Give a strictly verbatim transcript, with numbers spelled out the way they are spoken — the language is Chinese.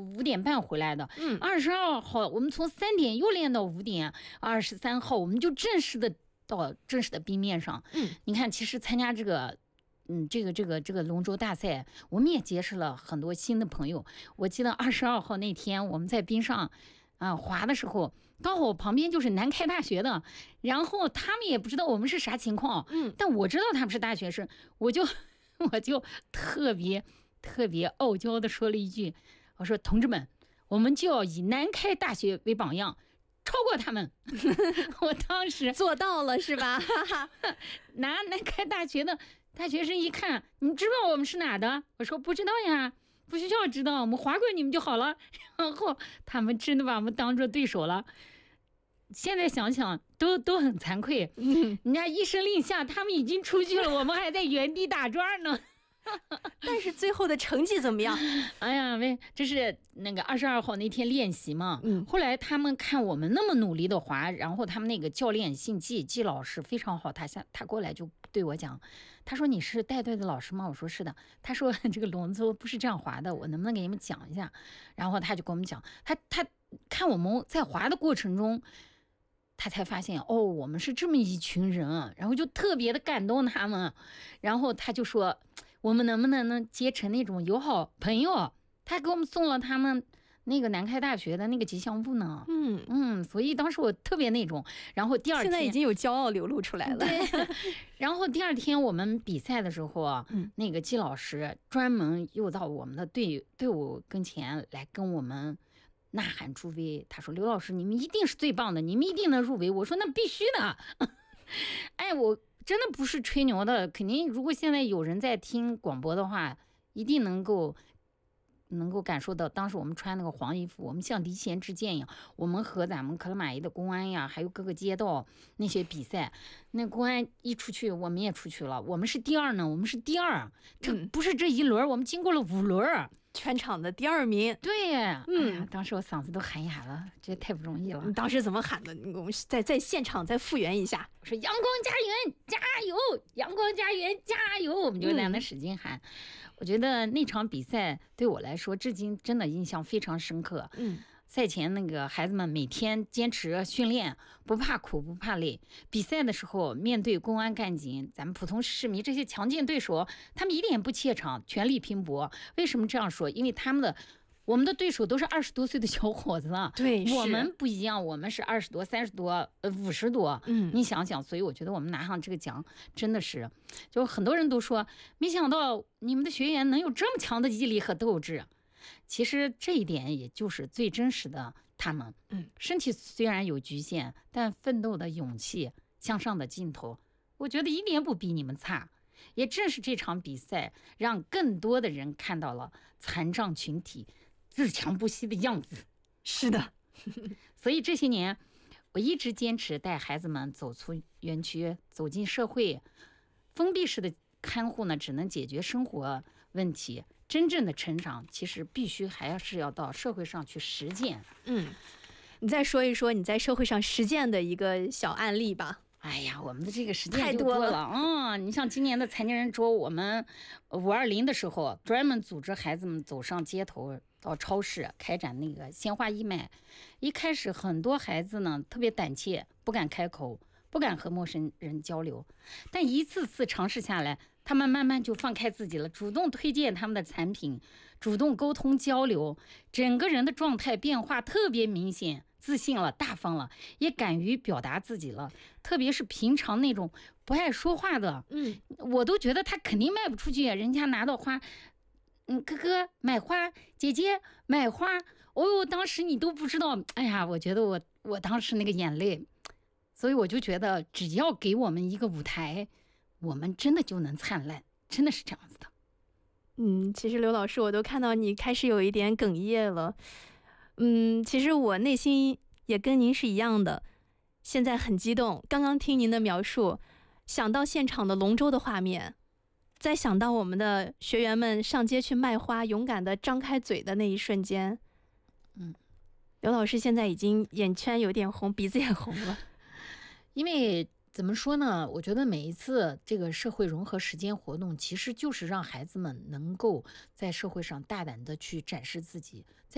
五点半回来的。 嗯， 二十二号我们从三点又练到五点，二十三号我们就正式的到正式的冰面上。 嗯， 你看，其实参加这个。嗯，这个这个这个龙舟大赛，我们也结识了很多新的朋友。我记得二十二号那天我们在冰上啊滑的时候，刚好旁边就是南开大学的，然后他们也不知道我们是啥情况， 嗯， 但我知道他们是大学生，我就我就特别特别傲娇的说了一句，我说同志们，我们就要以南开大学为榜样。超过他们，我当时做到了是吧？ 拿南开大学的大学生一看，你知道我们是哪的？我说不知道呀，不需要知道，我们划过你们就好了。然后他们真的把我们当做对手了。现在想想都都很惭愧， 嗯， 人家一声令下，他们已经出去了，我们还在原地打转呢。 但是最后的成绩怎么样？ 哎呀，喂，这是那个二十二号那天练习嘛。 嗯， 后来他们看我们那么努力的滑，然后他们那个教练姓季，季老师非常好，他下他过来就对我讲，他说你是带队的老师吗？我说是的。他说这个龙舟不是这样滑的，我能不能给你们讲一下？然后他就跟我们讲，他他看我们在滑的过程中。他才发现哦，我们是这么一群人，然后就特别的感动他们，然后他就说，我们能不能能结成那种友好朋友？他给我们送了他们那个南开大学的那个吉祥物呢。 嗯嗯，所以当时我特别那种。然后第二天现在已经有骄傲流露出来了。 对。然后第二天我们比赛的时候啊， 嗯， 那个季老师专门又到我们的队队伍跟前来跟我们。呐喊助威，他说刘老师你们一定是最棒的，你们一定能入围。我说那必须的。哎，我真的不是吹牛的，肯定如果现在有人在听广播的话，一定能够能够感受到当时我们穿那个黄衣服，我们像离弦之箭一样，我们和咱们克拉玛依的公安呀，还有各个街道那些比赛，那公安一出去我们也出去了，我们是第二呢，我们是第二，这不是这一轮，我们经过了五轮， 全场的第二名。 对， 嗯、 哎，当时我嗓子都喊哑了，这太不容易了。 你当时怎么喊的？我们在在现场再复原一下。 我说阳光家园加油，阳光家园加油，我们就在那使劲喊。嗯、我觉得那场比赛对我来说至今真的印象非常深刻。 嗯， 赛前那个孩子们每天坚持训练，不怕苦不怕累。比赛的时候面对公安干警，咱们普通市民这些强劲对手，他们一点不怯场，全力拼搏。为什么这样说？因为他们的我们的对手都是二十多岁的小伙子呢， 对， 我们不一样，我们是二十多、三十多、呃五十多， 嗯， 你想想，所以我觉得我们拿上这个奖真的是，就很多人都说，没想到你们的学员能有这么强的毅力和斗志。其实这一点也就是最真实的他们， 嗯， 身体虽然有局限，但奋斗的勇气、向上的劲头，我觉得一点不比你们差。也正是这场比赛，让更多的人看到了残障群体自强不息的样子。 是的。 所以这些年我一直坚持带孩子们走出园区，走进社会。封闭式的看护呢，只能解决生活问题，真正的成长其实必须还是要到社会上去实践。 嗯，你再说一说你在社会上实践的一个小案例吧。 哎呀，我们的这个实践就太多了。嗯，你像今年的残疾人周，我们五二零的时候专门组织孩子们走上街头，到超市开展那个鲜花义卖。一开始很多孩子呢特别胆怯，不敢开口，不敢和陌生人交流，但一次次尝试下来，他们慢慢就放开自己了，主动推荐他们的产品，主动沟通交流，整个人的状态变化特别明显，自信了，大方了，也敢于表达自己了。特别是平常那种不爱说话的， 嗯， 我都觉得他肯定卖不出去，人家拿到花，嗯，哥哥买花，姐姐买花，哦呦，当时你都不知道，哎呀，我觉得我我当时那个眼泪，所以我就觉得只要给我们一个舞台，我们真的就能灿烂，真的是这样子的。 嗯，其实刘老师，我都看到你开始有一点哽咽了。嗯，其实我内心也跟您是一样的，现在很激动。刚刚听您的描述，想到现场的龙舟的画面，再想到我们的学员们上街去卖花，勇敢地张开嘴的那一瞬间， 嗯， 刘老师现在已经眼圈有点红，鼻子也红了。 因为怎么说呢，我觉得每一次这个社会融合实践活动，其实就是让孩子们能够在社会上大胆的去展示自己，在